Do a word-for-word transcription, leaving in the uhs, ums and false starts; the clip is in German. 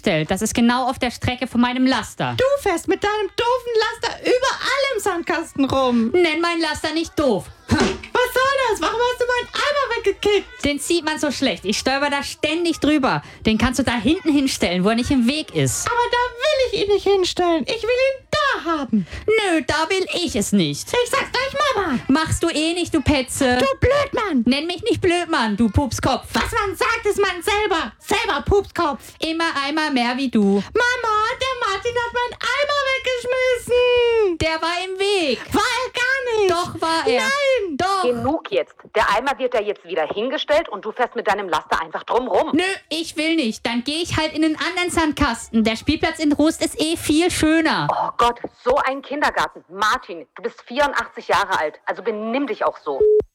hingestellt. Das ist genau auf der Strecke von meinem Laster. Du fährst mit deinem doofen Laster überall im Sandkasten rum. Nenn meinen Laster nicht doof. Was soll das? Warum hast du meinen Eimer weggekickt? Den sieht man so schlecht. Ich stolper da ständig drüber. Den kannst du da hinten hinstellen, wo er nicht im Weg ist. Aber da will ich ihn nicht hinstellen. Ich will ihn da haben. Nö, da will ich es nicht. Ich sag's gleich Mama. Machst du eh nicht, du Petze. Du Blödmann. Nenn mich nicht Blödmann, du Pupskopf. Was man sagt, ist man selber. Selber Pupskopf. Immer einmal mehr wie du. Mama, der Martin hat meinen Eimer weggeschmissen. Der war im Weg. War er gar nicht. Doch war er. Nein. Doch. Genug jetzt. Der Eimer wird da jetzt wieder hingestellt und du fährst mit deinem Laster einfach drum rum. Nö, ich will nicht. Dann gehe ich halt in einen anderen Sandkasten. Der Spielplatz in Rust ist eh viel schöner. Oh Gott, so ein Kindergarten. Martin, du bist vierundachtzig Jahre alt, also benimm dich auch so.